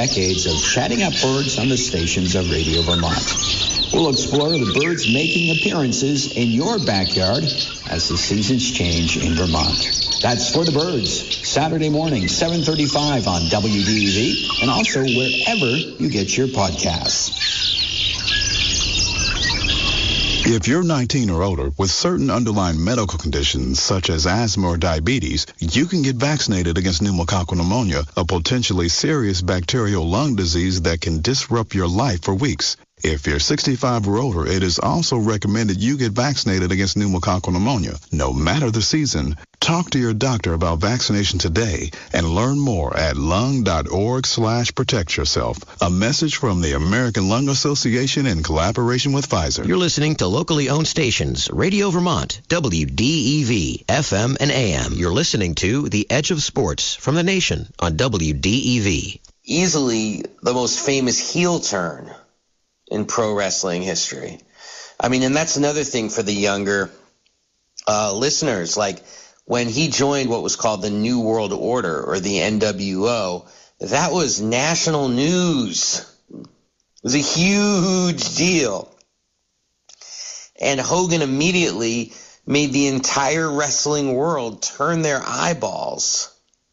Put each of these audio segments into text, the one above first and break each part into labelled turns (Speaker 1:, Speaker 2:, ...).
Speaker 1: decades of chatting up birds on the stations of Radio Vermont. We'll explore the birds making appearances in your backyard as the seasons change in Vermont. That's For the Birds, Saturday morning, 7:35 on WDEV, and also wherever you get your podcasts.
Speaker 2: If you're 19 or older with certain underlying medical conditions such as asthma or diabetes, you can get vaccinated against pneumococcal pneumonia, a potentially serious bacterial lung disease that can disrupt your life for weeks. If you're 65 or older, it is also recommended you get vaccinated against pneumococcal pneumonia, no matter the season. Talk to your doctor about vaccination today and learn more at lung.org/protect yourself. A message from the American Lung Association in collaboration with Pfizer.
Speaker 3: You're listening to locally owned stations, Radio Vermont, WDEV, FM and AM. You're listening to The Edge of Sports from the Nation on WDEV.
Speaker 4: Easily the most famous heel turn in pro wrestling history. I mean, and that's another thing for the younger listeners. Like, when he joined what was called the New World Order, or the NWO, that was national news. It was a huge deal. And Hogan immediately made the entire wrestling world turn their eyeballs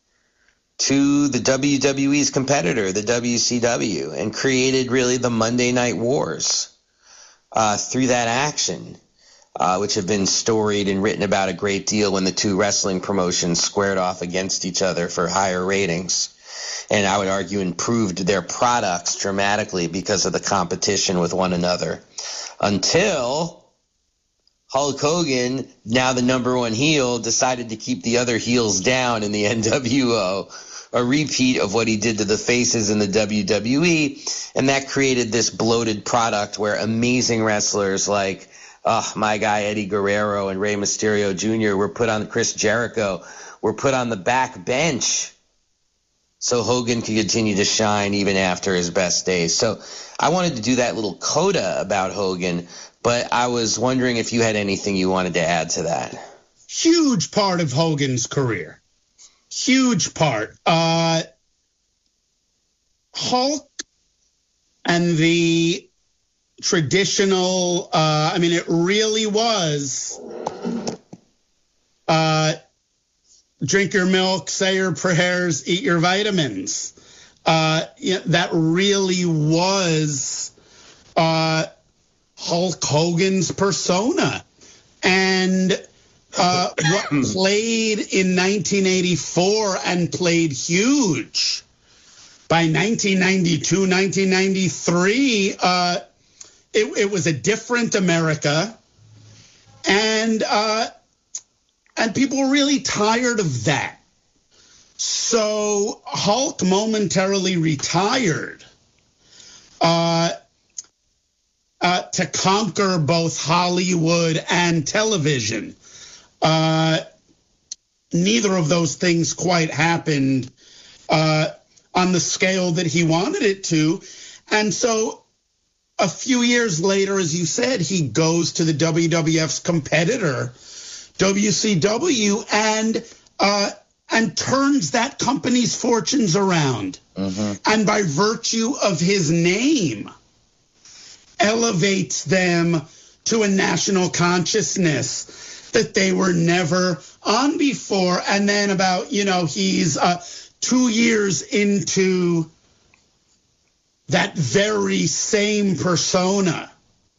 Speaker 4: to the WWE's competitor, the WCW, and created really the Monday Night Wars through that action, which have been storied and written about a great deal when the two wrestling promotions squared off against each other for higher ratings. And I would argue improved their products dramatically because of the competition with one another. Until Hulk Hogan, now the number one heel, decided to keep the other heels down in the NWO, a repeat of what he did to the faces in the WWE, and that created this bloated product where amazing wrestlers like my guy Eddie Guerrero and Rey Mysterio Jr. were put on, Chris Jericho, were put on the back bench so Hogan could continue to shine even after his best days. So I wanted to do that little coda about Hogan, but I was wondering if you had anything you wanted to add to that.
Speaker 5: Huge part of Hogan's career. Huge part. Hulk and the traditional, it really was drink your milk, say your prayers, eat your vitamins. That really was Hulk Hogan's persona. And what played in 1984 and played huge by 1992, 1993, it was a different America, and people were really tired of that. So Hulk momentarily retired to conquer both Hollywood and television. Neither of those things quite happened on the scale that he wanted it to. And so a few years later, as you said, he goes to the WWF's competitor, WCW, and turns that company's fortunes around. Mm-hmm. And by virtue of his name, elevates them to a national consciousness that they were never on before. And then about, he's 2 years into that very same persona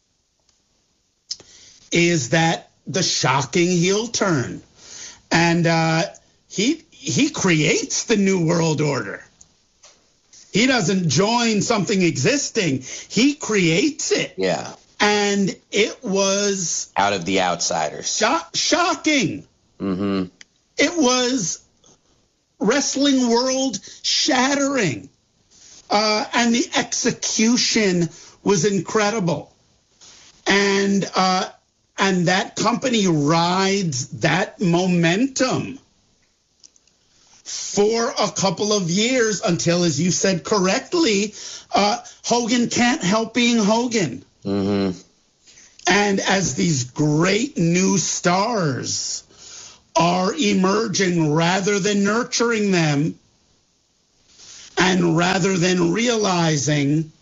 Speaker 5: is that the shocking heel turn. And he creates the New World Order. He doesn't join something existing. He creates it.
Speaker 4: Yeah.
Speaker 5: And it was
Speaker 4: out of the outsiders.
Speaker 5: Shocking.
Speaker 4: Mm-hmm.
Speaker 5: It was wrestling world shattering. And the execution was incredible. And that company rides that momentum for a couple of years until, as you said correctly, Hogan can't help being Hogan.
Speaker 4: Mm-hmm.
Speaker 5: And as these great new stars are emerging rather than nurturing them, And rather than realizing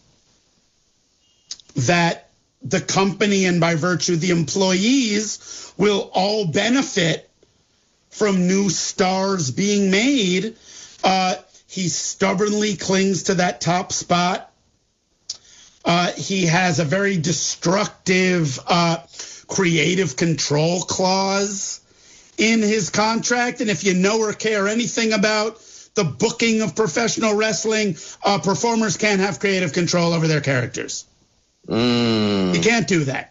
Speaker 5: that the company and by virtue the employees will all benefit from new stars being made, he stubbornly clings to that top spot. He has a very destructive creative control clause in his contract. And if you know or care anything about the booking of professional wrestling, performers can't have creative control over their characters. You can't do that.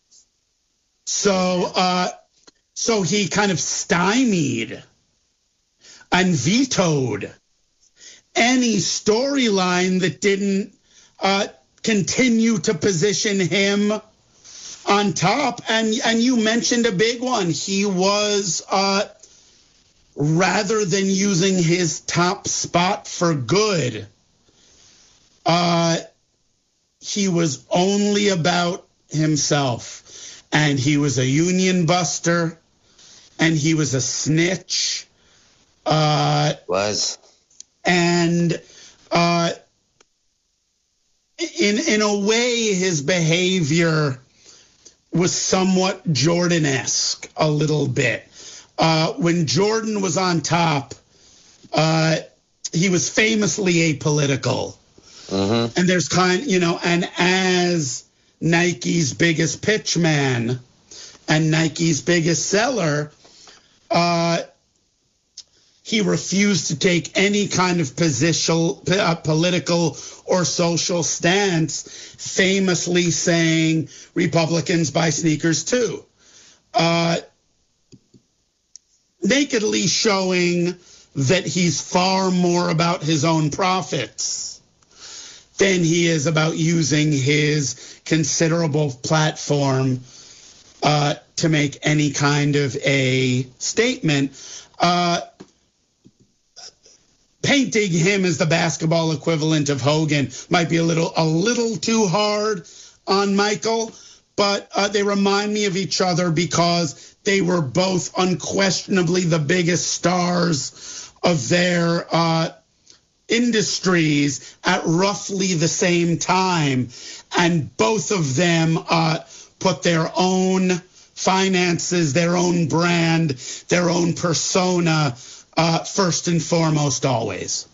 Speaker 5: So he kind of stymied and vetoed any storyline that didn't continue to position him on top. And you mentioned a big one. He was, rather than using his top spot for good, he was only about himself. And he was a union buster, and he was a snitch. And in a way, his behavior was somewhat Jordan-esque a little bit. When Jordan was on top, he was famously apolitical. And there's and as Nike's biggest pitchman and Nike's biggest seller, he refused to take any kind of political or social stance, famously saying Republicans buy sneakers too. Nakedly showing that he's far more about his own profits than he is about using his considerable platform to make any kind of a statement. Painting him as the basketball equivalent of Hogan might be a little too hard on Michael, but they remind me of each other because they were both unquestionably the biggest stars of their industries at roughly the same time, and both of them put their own finances, their own brand, their own persona first and foremost always.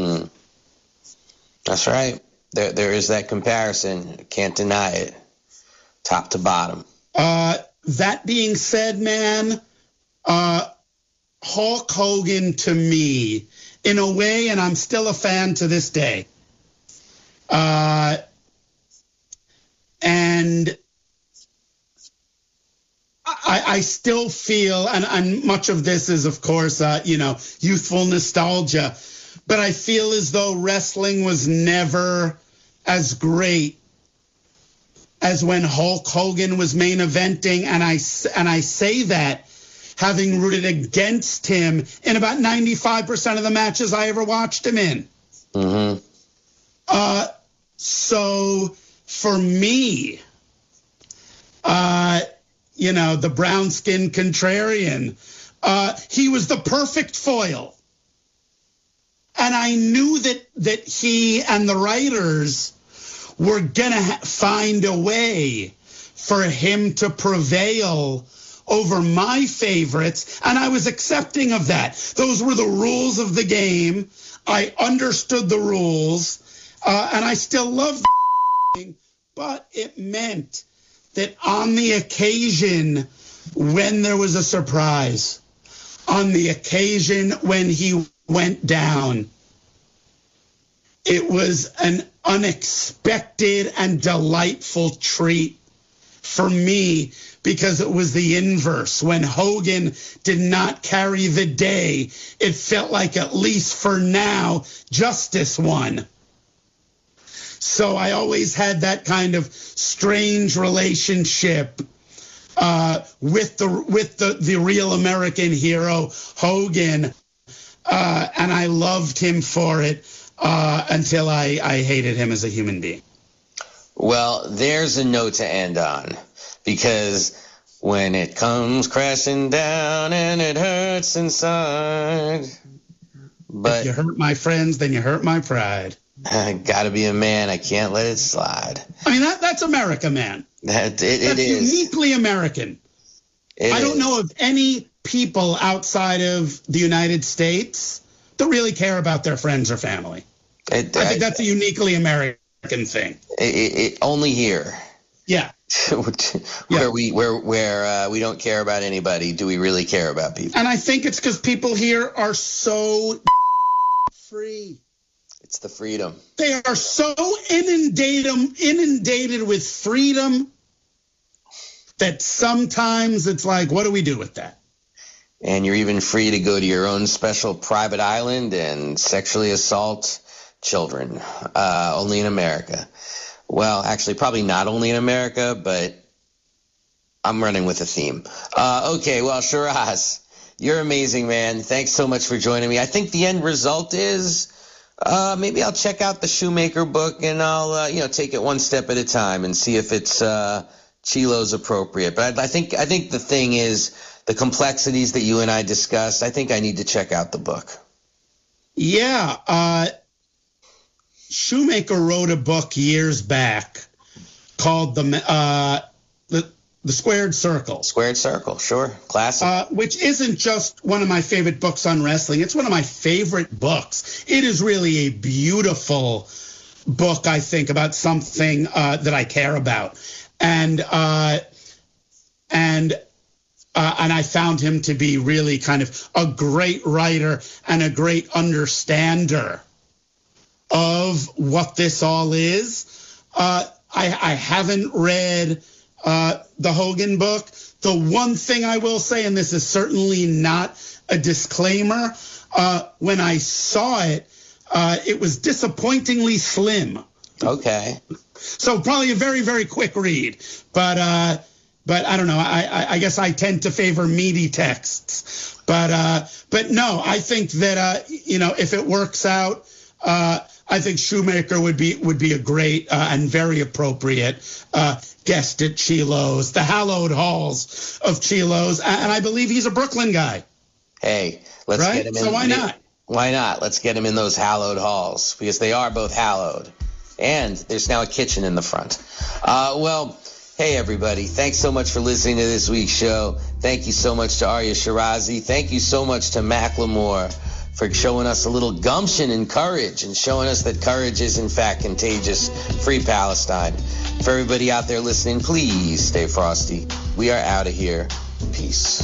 Speaker 4: That's right. There is that comparison. Can't deny it. Top to bottom.
Speaker 5: That being said, man, Hulk Hogan to me, in a way, and I'm still a fan to this day, and I still feel, and much of this is, of course, youthful nostalgia, but I feel as though wrestling was never as great as when Hulk Hogan was main eventing, and I say that having rooted against him in about 95% of the matches I ever watched him in. So for me, the brown-skinned contrarian, he was the perfect foil. And I knew that he and the writers were going to find a way for him to prevail over my favorites, and I was accepting of that. Those were the rules of the game. I understood the rules, and I still love the thing, but it meant that on the occasion when there was a surprise, on the occasion when he went down, it was an unexpected and delightful treat for me, because it was the inverse. When Hogan did not carry the day, it felt like, at least for now, justice won. So I always had that kind of strange relationship with the real American hero, Hogan, and I loved him for it until I hated him as a human being.
Speaker 4: Well, there's a note to end on, because when it comes crashing down and it hurts inside, But
Speaker 5: if you hurt my friends, then you hurt my pride.
Speaker 4: Gotta be a man. I can't let it slide.
Speaker 5: I mean, that's America, man.
Speaker 4: It
Speaker 5: That's
Speaker 4: is.
Speaker 5: uniquely American. I don't know of any people outside of the United States that really care about their friends or family. I think that's a uniquely American thing.
Speaker 4: Only here.
Speaker 5: Yeah.
Speaker 4: where we don't care about anybody, do we really care about people?
Speaker 5: And I think it's because people here are so free.
Speaker 4: It's the freedom.
Speaker 5: They are so inundated with freedom that sometimes it's like, what do we do with that?
Speaker 4: And you're even free to go to your own special private island and sexually assault children, only in America. Well, actually, probably not only in America, but I'm running with a theme. Okay, well, Shiraz, you're amazing, man. Thanks so much for joining me. I think the end result is maybe I'll check out the Shoemaker book and I'll take it one step at a time and see if it's Chilo's appropriate. But I think the thing is the complexities that you and I discussed. I think I need to check out the book.
Speaker 5: Yeah, Shoemaker wrote a book years back called the Squared Circle.
Speaker 4: Squared Circle, sure, classic.
Speaker 5: Which isn't just one of my favorite books on wrestling. It's one of my favorite books. It is really a beautiful book, I think, about something that I care about. And I found him to be really kind of a great writer and a great understander of what this all is. I haven't read the Hogan book. The one thing I will say, and this is certainly not a disclaimer, when I saw it, it was disappointingly slim.
Speaker 4: Okay.
Speaker 5: So probably a very, very quick read. But I don't know. I guess I tend to favor meaty texts. But no, I think that if it works out, I think Shoemaker would be a great and very appropriate guest at Chilo's, the hallowed halls of Chilo's, and I believe he's a Brooklyn guy.
Speaker 4: Hey, let's get him in.
Speaker 5: So why not?
Speaker 4: Why not? Let's get him in those hallowed halls because they are both hallowed, and there's now a kitchen in the front. Well, hey everybody, thanks so much for listening to this week's show. Thank you so much to Arya Shirazi. Thank you so much to Macklemore for showing us a little gumption and courage and showing us that courage is in fact contagious. Free Palestine. For everybody out there listening, please stay frosty. We are out of here. Peace.